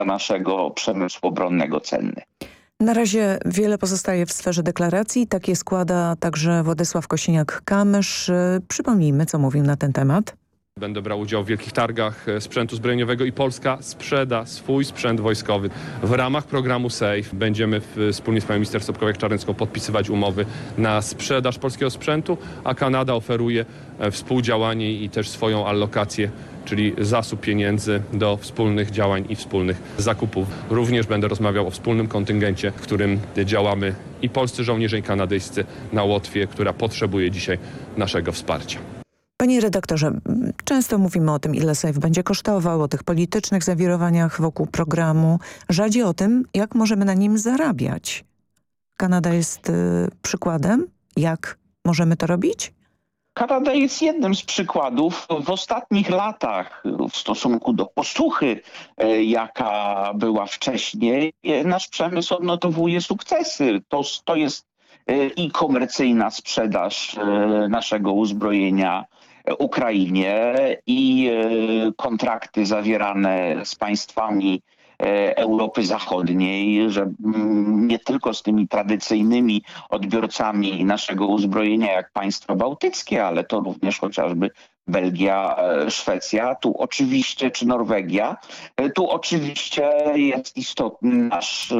naszego przemysłu obronnego cenny. Na razie wiele pozostaje w sferze deklaracji. Takie składa także Władysław Kosiniak-Kamysz. Przypomnijmy, co mówił na ten temat. Będę brał udział w wielkich targach sprzętu zbrojeniowego i Polska sprzeda swój sprzęt wojskowy. W ramach programu SAFE będziemy wspólnie z panią minister Sobkowiak-Czarnecką podpisywać umowy na sprzedaż polskiego sprzętu, a Kanada oferuje współdziałanie i też swoją allokację, czyli zasób pieniędzy do wspólnych działań i wspólnych zakupów. Również będę rozmawiał o wspólnym kontyngencie, w którym działamy i polscy żołnierze, i kanadyjscy na Łotwie, która potrzebuje dzisiaj naszego wsparcia. Panie redaktorze, często mówimy o tym, ile SAFE będzie kosztował, o tych politycznych zawirowaniach wokół programu. Rzadziej o tym, jak możemy na nim zarabiać. Kanada jest przykładem, jak możemy to robić? Kanada jest jednym z przykładów. W ostatnich latach w stosunku do posłuchy, jaka była wcześniej, nasz przemysł odnotowuje sukcesy. To jest i komercyjna sprzedaż naszego uzbrojenia Ukrainie i kontrakty zawierane z państwami Europy Zachodniej, że nie tylko z tymi tradycyjnymi odbiorcami naszego uzbrojenia jak państwa bałtyckie, ale to również chociażby Belgia, Szwecja, tu oczywiście, czy Norwegia. Tu oczywiście jest istotny nasz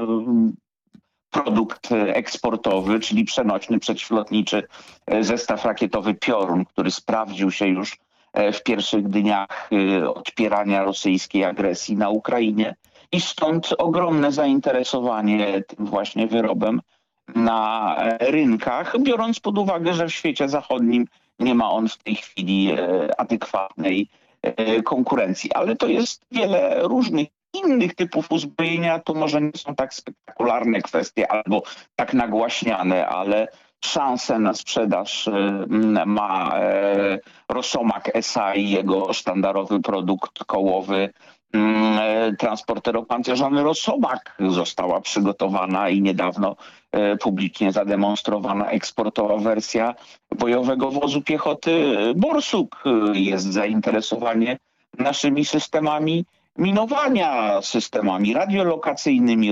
produkt eksportowy, czyli przenośny przeciwlotniczy zestaw rakietowy Piorun, który sprawdził się już w pierwszych dniach odpierania rosyjskiej agresji na Ukrainie. I stąd ogromne zainteresowanie tym właśnie wyrobem na rynkach, biorąc pod uwagę, że w świecie zachodnim nie ma on w tej chwili adekwatnej konkurencji. Ale to jest wiele różnych innych typów uzbrojenia. To może nie są tak spektakularne kwestie albo tak nagłaśniane, ale szansę na sprzedaż ma Rosomak SA i jego sztandarowy produkt kołowy transporter opancerzony Rosomak. Została przygotowana i niedawno publicznie zademonstrowana eksportowa wersja bojowego wozu piechoty Borsuk. Jest zainteresowanie naszymi systemami minowania, systemami radiolokacyjnymi,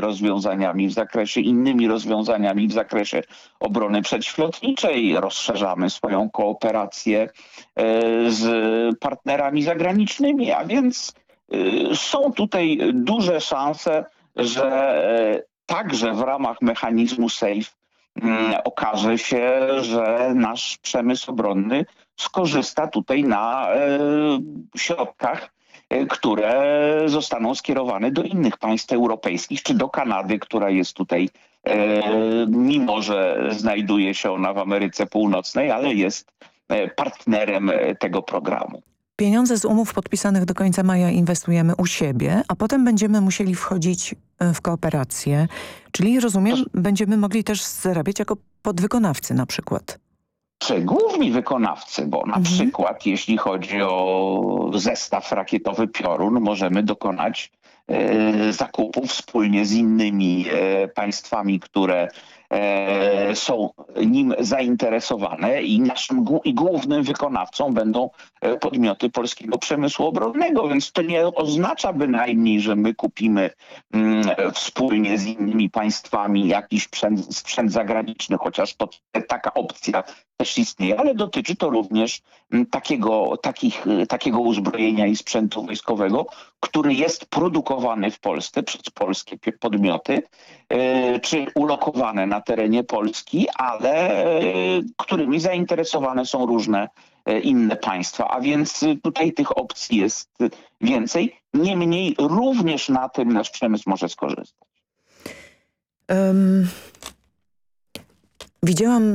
innymi rozwiązaniami w zakresie obrony przeciwlotniczej. Rozszerzamy swoją kooperację z partnerami zagranicznymi, a więc są tutaj duże szanse, że także w ramach mechanizmu SAFE okaże się, że nasz przemysł obronny skorzysta tutaj na środkach, które zostaną skierowane do innych państw europejskich, czy do Kanady, która jest tutaj, mimo że znajduje się ona w Ameryce Północnej, ale jest partnerem tego programu. Pieniądze z umów podpisanych do końca maja inwestujemy u siebie, a potem będziemy musieli wchodzić w kooperację. Czyli rozumiem, będziemy mogli też zarabiać jako podwykonawcy na przykład. Czy główni wykonawcy, bo na przykład jeśli chodzi o zestaw rakietowy Piorun, możemy dokonać zakupów wspólnie z innymi państwami, które są nim zainteresowane i naszym głównym wykonawcą będą podmioty polskiego przemysłu obronnego, więc to nie oznacza bynajmniej, że my kupimy wspólnie z innymi państwami jakiś sprzęt zagraniczny, chociaż taka opcja też istnieje, ale dotyczy to również takiego uzbrojenia i sprzętu wojskowego, który jest produkowany w Polsce przez polskie podmioty, czy ulokowane na terenie Polski, ale którymi zainteresowane są różne inne państwa. A więc tutaj tych opcji jest więcej. Niemniej również na tym nasz przemysł może skorzystać. Widziałam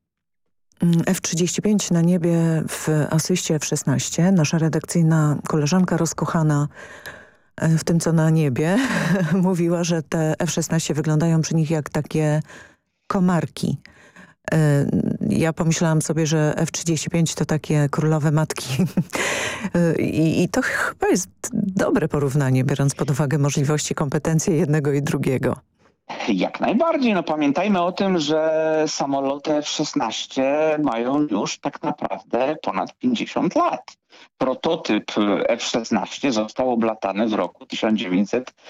F-35 na niebie w asyście F-16. Nasza redakcyjna koleżanka rozkochana w tym, co na niebie, mówiła, że te F-16 wyglądają przy nich jak takie komarki. Ja pomyślałam sobie, że F-35 to takie królowe matki. I to chyba jest dobre porównanie, biorąc pod uwagę możliwości, kompetencje jednego i drugiego. Jak najbardziej. No pamiętajmy o tym, że samoloty F-16 mają już tak naprawdę ponad 50 lat. Prototyp F-16 został oblatany w roku 1970.